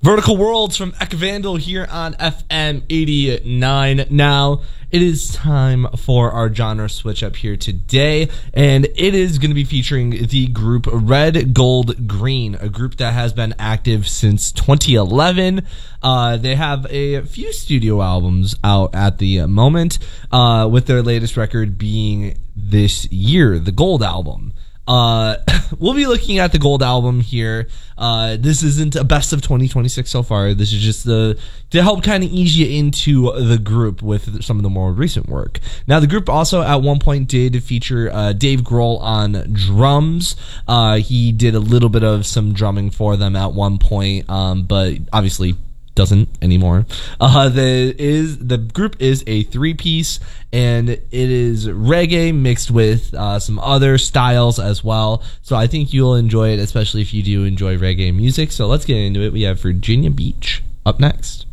Vertical Worlds from Ekvandal here on FM 89. Now, it is time for our genre switch up here today, and it is going to be featuring the group Red Gold Green, a group that has been active since 2011. They have a few studio albums out at the moment, with their latest record being this year, the Gold Album. We'll be looking at the Gold Album here. This isn't a best of 2026 so far. This is just to help kind of ease you into the group with some of the more recent work. Now, the group also at one point did feature Dave Grohl on drums. He did a little bit of some drumming for them at one point, but obviously doesn't anymore. The group is a three-piece, and it is reggae mixed with some other styles as well. So I think you'll enjoy it, especially if you do enjoy reggae music. So let's get into it. We have Virginia Beach up next.